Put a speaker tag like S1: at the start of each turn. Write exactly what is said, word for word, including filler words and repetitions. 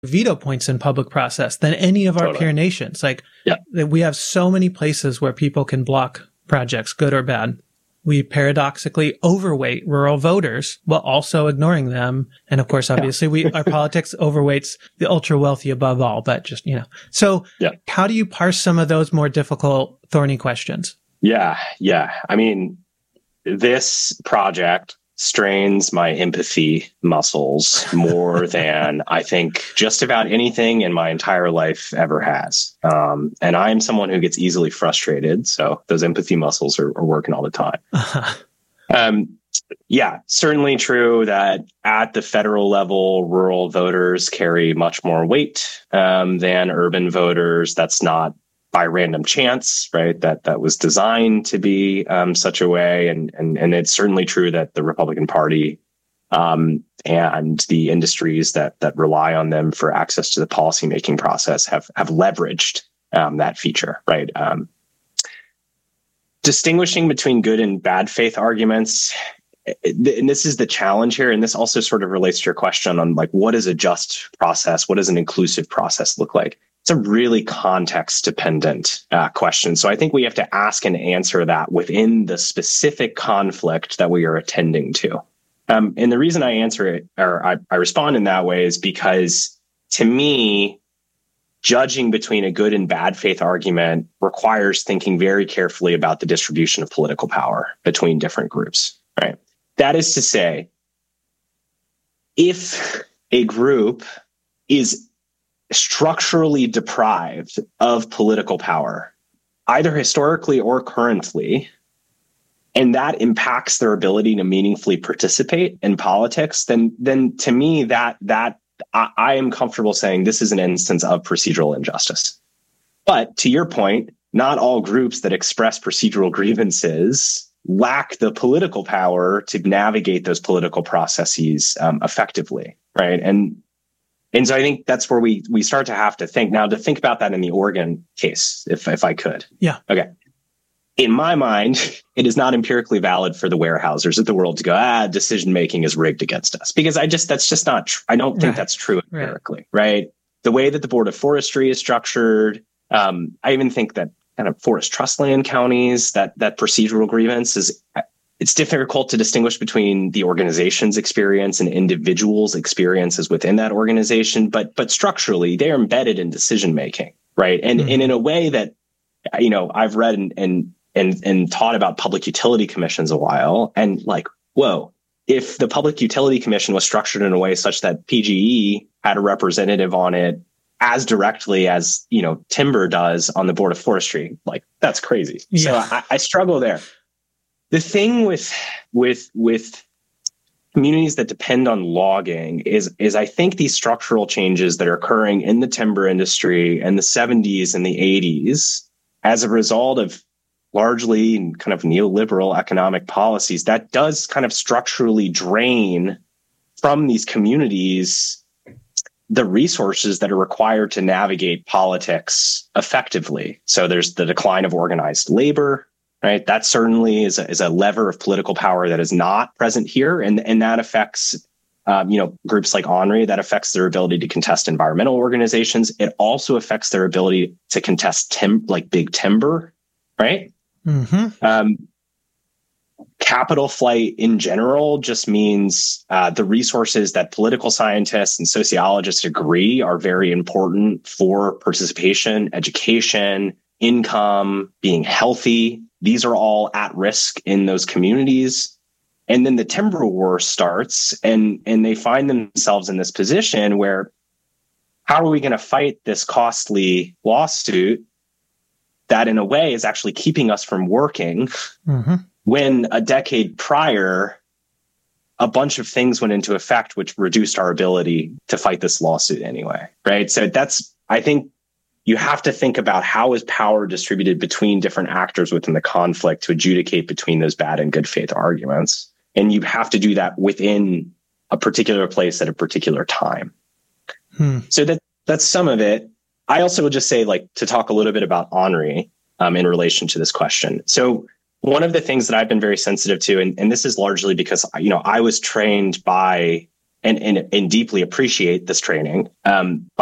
S1: veto points in public process than any of our
S2: Totally.
S1: peer nations. Like,
S2: yeah.
S1: we have so many places where people can block projects, good or bad. We paradoxically overweight rural voters while also ignoring them. And of course, obviously, yeah. we our politics overweights the ultra wealthy above all, but just, you know. So
S2: yeah.
S1: how do you parse some of those more difficult, thorny questions?
S2: Yeah, yeah. I mean, this project strains my empathy muscles more than I think just about anything in my entire life ever has. Um, and I'm someone who gets easily frustrated. So those empathy muscles are, are working all the time. Uh-huh. Um, yeah, certainly true that at the federal level, rural voters carry much more weight um, than urban voters. That's not by random chance, right? That that was designed to be um, such a way, and and and it's certainly true that the Republican Party um, and the industries that that rely on them for access to the policymaking process have have leveraged um, that feature, right? Um, distinguishing between good and bad faith arguments, and this is the challenge here, and this also sort of relates to your question on like what is a just process, what does an inclusive process look like? It's a really context-dependent uh, question. So I think we have to ask and answer that within the specific conflict that we are attending to. Um, and the reason I answer it, or I, I respond in that way, is because to me, judging between a good and bad faith argument requires thinking very carefully about the distribution of political power between different groups, right? That is to say, if a group is structurally deprived of political power, either historically or currently, and that impacts their ability to meaningfully participate in politics, then, then to me, that that I, I am comfortable saying this is an instance of procedural injustice. But to your point, not all groups that express procedural grievances lack the political power to navigate those political processes um, effectively, right? And And so I think that's where we we start to have to think. Now, to think about that in the Oregon case, if if I could.
S1: Yeah.
S2: Okay. In my mind, it is not empirically valid for the Weyerhaeusers of the world to go, ah, decision-making is rigged against us. Because I just, that's just not, tr- I don't think right. that's true empirically, right. right? The way that the Board of Forestry is structured, um, I even think that kind of forest trust land counties, that that procedural grievance is, it's difficult to distinguish between the organization's experience and individuals' experiences within that organization, but but structurally, they're embedded in decision-making, right? And, mm-hmm. and in a way that, you know, I've read and, and and and taught about public utility commissions a while, and like, whoa, if the Public Utility Commission was structured in a way such that P G E had a representative on it as directly as, you know, timber does on the Board of Forestry, like, that's crazy. Yeah. So I, I struggle there. The thing with with with communities that depend on logging is is I think these structural changes that are occurring in the timber industry in the seventies and the eighties as a result of largely kind of neoliberal economic policies, that does kind of structurally drain from these communities the resources that are required to navigate politics effectively. So there's the decline of organized labor, right? That certainly is a, is a lever of political power that is not present here. And, and that affects, um, you know, groups like ONRI, that affects their ability to contest environmental organizations. It also affects their ability to contest tim- like big timber, right?
S1: Mm-hmm.
S2: Um, capital flight in general just means uh, the resources that political scientists and sociologists agree are very important for participation, education, income, being healthy. These are all at risk in those communities. And then the timber war starts, and, and they find themselves in this position where, how are we going to fight this costly lawsuit that in a way is actually keeping us from working, mm-hmm. when a decade prior, a bunch of things went into effect which reduced our ability to fight this lawsuit anyway, right? So that's, I think, you have to think about how is power distributed between different actors within the conflict to adjudicate between those bad and good faith arguments. And you have to do that within a particular place at a particular time.
S1: Hmm.
S2: So that that's some of it. I also would just say, like, to talk a little bit about ONRI um, in relation to this question. So one of the things that I've been very sensitive to, and, and this is largely because, you know, I was trained by and, and, and deeply appreciate this training. Um,